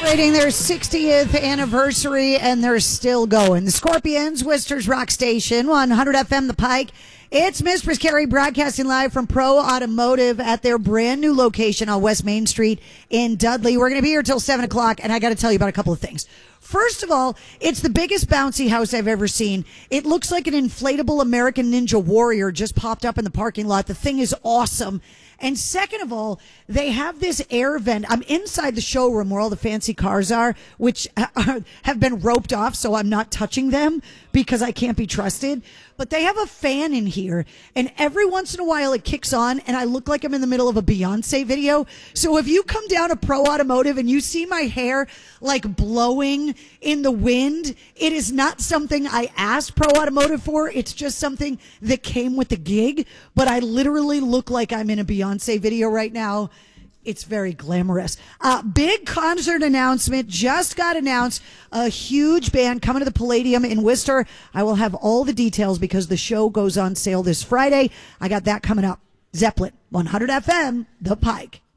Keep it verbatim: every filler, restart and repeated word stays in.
celebrating their sixtieth anniversary, and they're still going. The Scorpions, Worcester's Rock Station, one hundred F M The Pike. It's Mistress Carrie broadcasting live from Pro Automotive at their brand new location on West Main Street in Dudley. We're going to be here till seven o'clock, and I got to tell you about a couple of things. First of all, it's the biggest bouncy house I've ever seen. It looks like an inflatable American Ninja Warrior just popped up in the parking lot. The thing is awesome. And second of all, they have this air vent. I'm inside the showroom where all the fancy cars are, which have been roped off, so I'm not touching them because I can't be trusted. But they have a fan in here, and every once in a while it kicks on, and I look like I'm in the middle of a Beyonce video. So if you come down to Pro Automotive and you see my hair like blowing in the wind, it is not something I asked Pro Automotive for. It's just something that came with the gig. But I literally look like I'm in a Beyonce video right now. It's very glamorous. Uh, big concert announcement just got announced. A huge band coming to the Palladium in Worcester. I will have all the details because the show goes on sale this Friday. I got that coming up. Zeppelin, one hundred F M, The Pike.